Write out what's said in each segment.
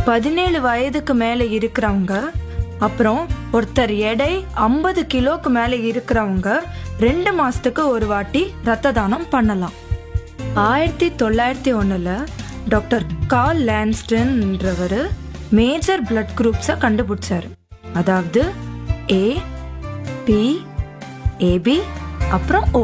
17 வயதுக்கு மேலே இருக்கிறவங்க, அப்புறம் ஒருத்தர் எடை 50 கிலோக்கு மேலே இருக்கிறவங்க 2 மாசத்துக்கு ஒரு வாட்டி ரத்த தானம் பண்ணலாம். 1901 டாக்டர் கார்ல் லான்ஸ்டன்ன்றவர் மேஜர் பிளட் குரூப்ஸை கண்டுபிடிச்சாரு. அதாவது ஏ, பி, ஏபி, அப்புறம் ஓ.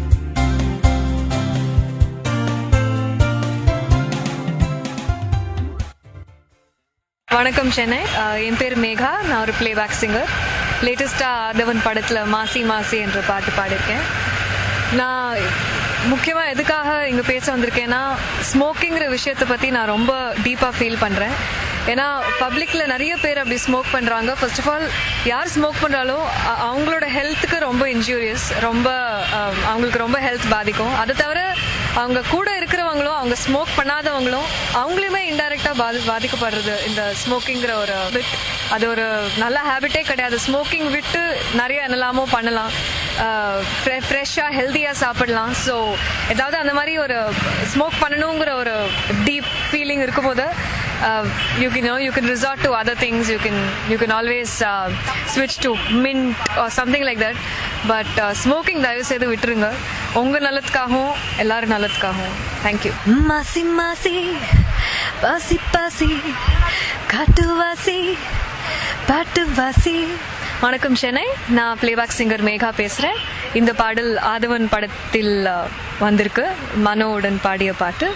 வணக்கம் சென்னை. என் பேர் மேகா. நான் ஒரு பிளேபேக் சிங்கர். லேட்டஸ்டாக ஆதவன் படத்தில் மாசி மாசி என்ற பாட்டு பாடியிருக்கேன். நான் முக்கியமாக எதுக்காக இங்கே பேச வந்திருக்கேன்னா, ஸ்மோக்கிங்கிற விஷயத்தை பற்றி நான் ரொம்ப டீப்பாக ஃபீல் பண்ணுறேன். ஏன்னா பப்ளிக்கில் நிறைய பேர் அப்படி ஸ்மோக் பண்ணுறாங்க. ஃபர்ஸ்ட் ஆஃப் ஆல், யார் ஸ்மோக் பண்ணுறாலோ அவங்களோட ஹெல்த்துக்கு ரொம்ப இன்ஜூரியஸ், ரொம்ப அவங்களுக்கு ரொம்ப ஹெல்த் பாதிக்கும். அதை தவிர அவங்க கூட இருக்கிறவங்களும், அவங்க ஸ்மோக் பண்ணாதவங்களும், அவங்களுமே இன்டைரக்டாக பாதிக்கப்படுறது இந்த ஸ்மோக்கிங்கிற ஒரு பிட். அது ஒரு நல்ல ஹேபிட்டே கிடையாது. ஸ்மோக்கிங் விட்டு நிறைய என்னெல்லாமோ பண்ணலாம். ஃப்ரெஷ்ஷாக ஹெல்த்தியாக சாப்பிடலாம். ஸோ ஏதாவது அந்த மாதிரி ஒரு ஸ்மோக் பண்ணணுங்கிற ஒரு டீப் ஃபீலிங் இருக்கும்போது you can resort to other things. You can always switch to mint or something like that. But smoking தயவு செய்து விட்டுருங்க. உங்க நல்லதுக்காகவும் எல்லாரும் நல்லதுக்காகவும். தேங்க்யூ. மாசி மாசி பாசி பாசி காட்டுவாசி பாட்டுவாசி. வணக்கம் சென்னை. நான் பிளேபேக் சிங்கர் மேகா பேசுகிறேன். இந்த பாடல் ஆதவன் படத்தில் வந்திருக்கு. மனோவுடன் பாடிய பாட்டு.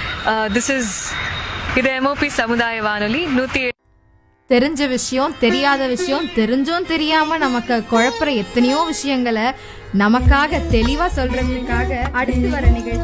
இது MOP சமுதாய வானொலி 107. தெரிஞ்ச விஷயம், தெரியாத விஷயம், தெரிஞ்சும் தெரியாம நமக்கு குழப்புற எத்தனையோ விஷயங்களை நமக்காக தெளிவா சொல்றதுக்காக அடுத்து வர நிகழ்ச்சி